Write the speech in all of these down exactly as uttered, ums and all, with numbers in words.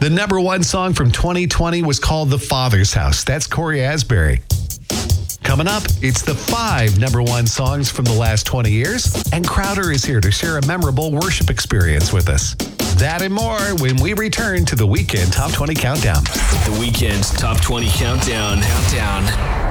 The number one song from twenty twenty was called The Father's House. That's Corey Asbury. Coming up, it's the five number one songs from the last twenty years, and Crowder is here to share a memorable worship experience with us. That and more when we return to the Weekend Top twenty Countdown. The Weekend Top twenty Countdown. Countdown.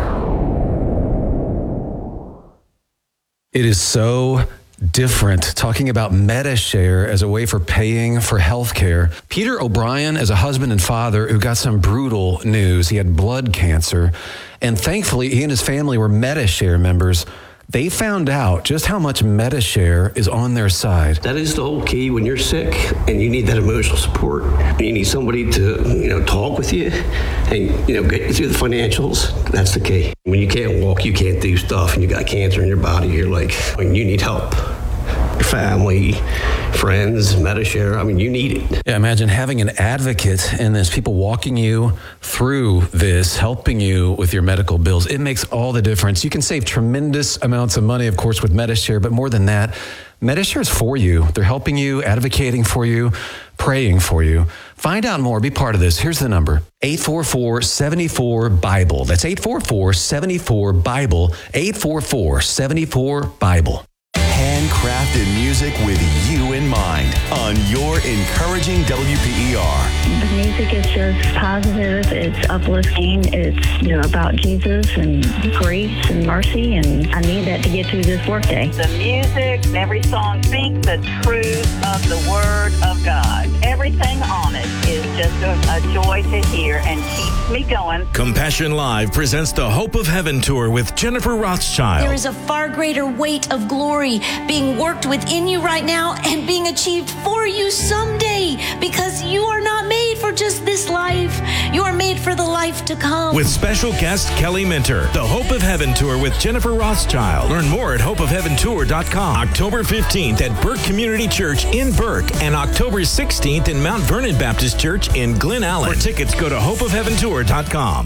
It is so different talking about Medi-Share as a way for paying for health care. Peter O'Brien is a husband and father who got some brutal news. He had blood cancer, and thankfully he and his family were Medi-Share members. They found out just how much Medi-Share is on their side. That is the whole key when you're sick and you need that emotional support. You need somebody to, you know, talk with you and, you know, get you through the financials. That's the key. When you can't walk, you can't do stuff, and you got cancer in your body, you're like, when you need help. Your family, friends, Medi-Share, I mean, you need it. Yeah, imagine having an advocate in this, people walking you through this, helping you with your medical bills. It makes all the difference. You can save tremendous amounts of money, of course, with Medi-Share, but more than that, Medi-Share is for you. They're helping you, advocating for you, praying for you. Find out more. Be part of this. Here's the number. eight four four, seven four, Bible. That's eight four four, seven four, Bible. eight four four, seven four, Bible. Handcrafted music with you in mind on your encouraging W P E R. The music is just positive, it's uplifting, it's, you know, about Jesus and grace and mercy, and I need that to get through this workday. The music, every song speaks the truth of the Word of God. Everything on it is just a, a joy to hear and keeps me going. Compassion Live presents the Hope of Heaven Tour with Jennifer Rothschild. There is a far greater weight of glory being worked within you right now and being achieved for you someday, because you are not made for just this life. You are made for the life to come. With special guest Kelly Minter, the Hope of Heaven Tour with Jennifer Rothschild. Learn more at hope of heaven tour dot com. October fifteenth at Burke Community Church in Burke, and October sixteenth in Mount Vernon Baptist Church in Glen Allen. For tickets, go to hope of heaven tour dot com.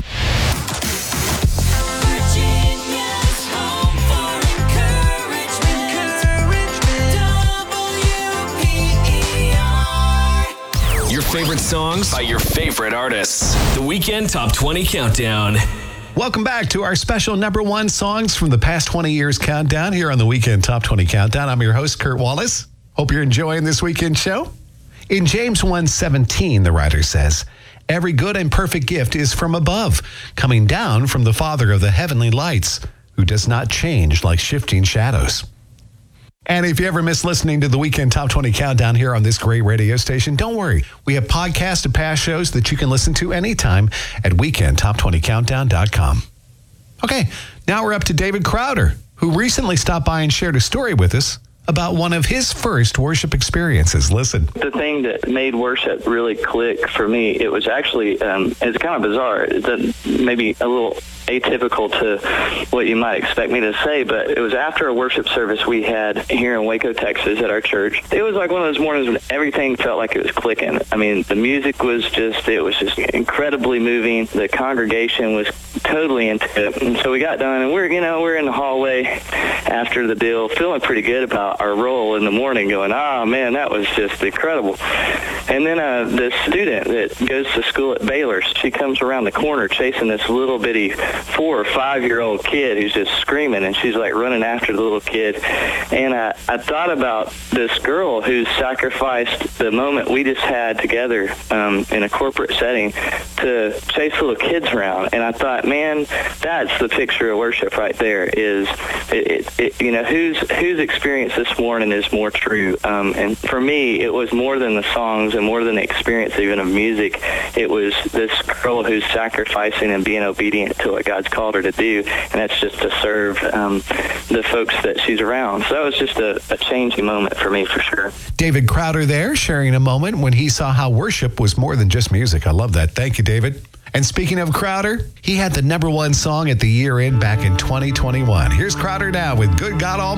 Your favorite songs by your favorite artists. The Weekend Top twenty Countdown. Welcome back to our special number one songs from the past twenty years countdown here on the Weekend Top twenty Countdown. I'm your host, Kurt Wallace. Hope you're enjoying this weekend show. In James one seventeen, the writer says, "Every good and perfect gift is from above, coming down from the Father of the heavenly lights, who does not change like shifting shadows." And if you ever miss listening to the Weekend Top twenty Countdown here on this great radio station, don't worry. We have podcasts of past shows that you can listen to anytime at weekend top twenty countdown dot com. Okay, now we're up to David Crowder, who recently stopped by and shared a story with us about one of his first worship experiences. Listen. The thing that made worship really click for me, it was actually, um, it's kind of bizarre. It's maybe a little atypical to what you might expect me to say, but it was after a worship service we had here in Waco, Texas at our church. It was like one of those mornings when everything felt like it was clicking. I mean, the music was just, it was just incredibly moving. The congregation was totally into it. And so we got done, and we're, you know, we're in the hallway after the deal, feeling pretty good about our role in the morning, going, oh man, that was just incredible. And then uh, this student that goes to school at Baylor, she comes around the corner chasing this little bitty four or five-year-old kid who's just screaming, and she's like running after the little kid. And uh, I thought about this girl who sacrificed the moment we just had together um, in a corporate setting to chase little kids around. And I thought, man, that's the picture of worship right there. Is it, it, it you know, whose whose experience this morning is more true? Um, and for me, it was more than the songs and more than the experience even of music. It was this girl who's sacrificing and being obedient to what God's called her to do, and that's just to serve um, the folks that she's around. So that was just a, a changing moment for me, for sure. David Crowder there, sharing a moment when he saw how worship was more than just music. I love that. Thank you, David. And speaking of Crowder, he had the number one song at the year end back in twenty twenty-one. Here's Crowder now with Good God Almighty.